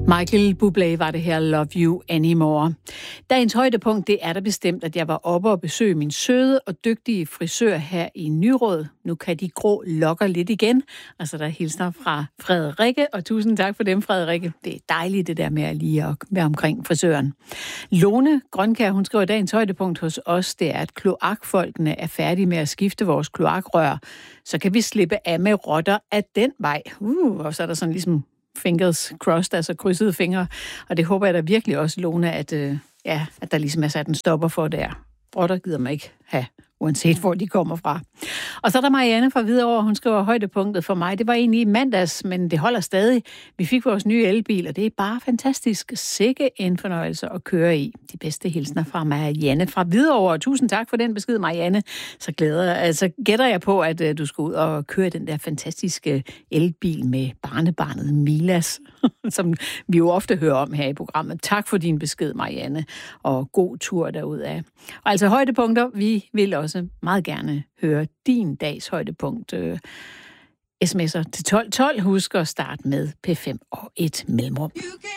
Michael Bublé var det her, Love You Anymore. Dagens højdepunkt, det er da bestemt, at jeg var oppe og besøge min søde og dygtige frisør her i Nyråd. Nu kan de grå lokker lidt igen. Altså, der hilsner fra Frederikke, og tusind tak for dem, Frederikke. Det er dejligt, det der med at lige at være omkring frisøren. Lone Grønkær, hun skriver, dagens højdepunkt hos os, det er, at kloakfolkene er færdige med at skifte vores kloakrør. Så kan vi slippe af med rotter af den vej. Og så er der sådan ligesom fingers crossed, altså krydsede fingre. Og det håber jeg da virkelig også, Lone, at der ligesom er sat en stopper for der. Rotter gider man ikke have, uanset hvor de kommer fra. Og så er der Marianne fra Hvidovre, hun skriver, højdepunktet for mig, det var egentlig i mandags, men det holder stadig. Vi fik vores nye elbil, og det er bare fantastisk. Sikke en fornøjelse at køre i. De bedste hilsner fra Marianne fra Hvidovre. Tusind tak for den besked, Marianne. Så gætter jeg på, at du skal ud og køre den der fantastiske elbil med barnebarnet Milas, som vi jo ofte hører om her i programmet. Tak for din besked, Marianne, og god tur derudad. Og altså højdepunkter, vi vil også meget gerne høre din dags højdepunkt. SMS'er til 1212. Husk at starte med P5 og et mellemrum.